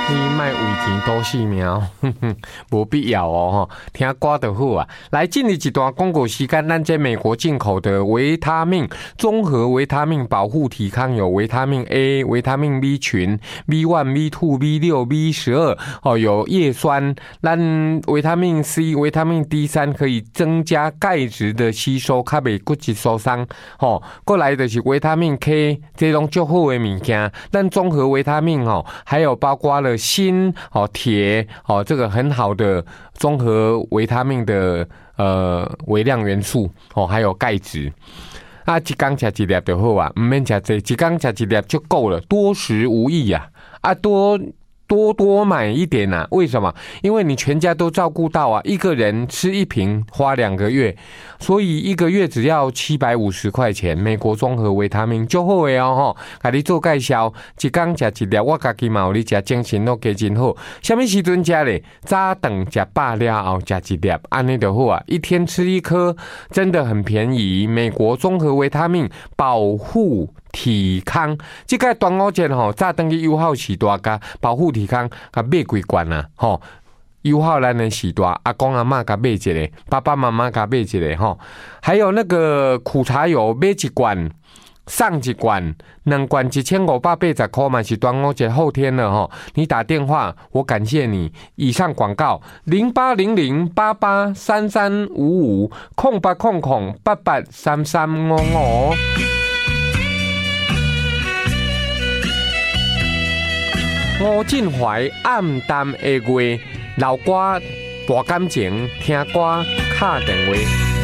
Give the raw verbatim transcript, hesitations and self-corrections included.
你卖为钱多性命，哼哼，无必要哦，听歌就好啊。来，进入一段广告时间，咱这美国进口的维他命综合维他命保护体康有维他命 A、维他命 B 群、B 一、B 二、B 六、B 十二哦，有叶酸，咱维他命 C、维他命 D 三可以增加钙质的吸收，较袂骨质疏松。哦，过来就是维他命 K， 这种足好的物件。但综合维他命哦，还有包括了锌哦、铁哦，这个很好的综合维他命的呃微量元素哦，还有钙质。啊，一天吃一粒就好啊，唔免吃多，一天吃一粒就够了，多食无益啊！啊，多。多多买一点啊！为什么？因为你全家都照顾到啊，一个人吃一瓶花两个月，所以一个月只要七百五十块钱。美国综合维他命就好的哦吼，甲你做介绍，一天吃一粒，我家己嘛有咧吃精神都加真好。什么时阵吃咧？早顿吃饱了后吃一粒，安尼就好啊！一天吃一颗，真的很便宜。美国综合维他命保护体康，这个端午节吼，早顿去友好时代甲保护体康，甲买几罐啊，吼！友好咱的时代，阿公阿嬷甲买一个，爸爸妈妈甲买一个吼。还有那个苦茶油，买一罐送一罐，两罐一千五百八十块嘛，是端午节后天了吼。你打电话，我感谢你。以上广告零八零零八八三三五五空八空空八八三三五五。吴振怀暗淡的月，老歌大感情，听歌敲电话。